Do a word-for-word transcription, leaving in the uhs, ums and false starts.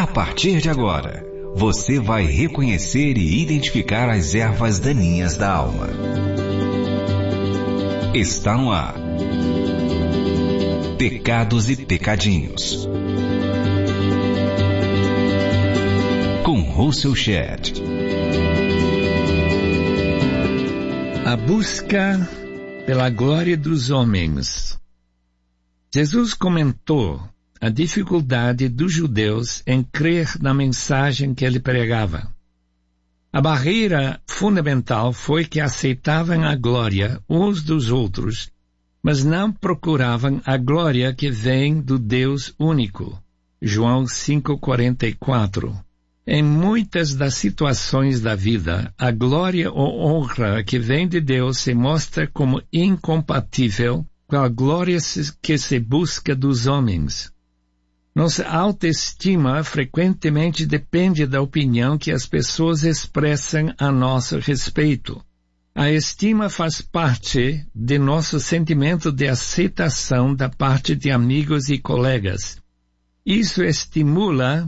partir de agora, você vai reconhecer e identificar as ervas daninhas da alma. Está no ar. Pecados e Pecadinhos. Com Russell Shedd. A busca pela glória dos homens. Jesus comentou a dificuldade dos judeus em crer na mensagem que ele pregava. A barreira fundamental foi que aceitavam a glória uns dos outros, mas não procuravam a glória que vem do Deus único. João cinco, quarenta e quatro. Em muitas das situações da vida, a glória ou honra que vem de Deus se mostra como incompatível com a glória que se busca dos homens. Nossa autoestima frequentemente depende da opinião que as pessoas expressam a nosso respeito. A estima faz parte de nosso sentimento de aceitação da parte de amigos e colegas. Isso estimula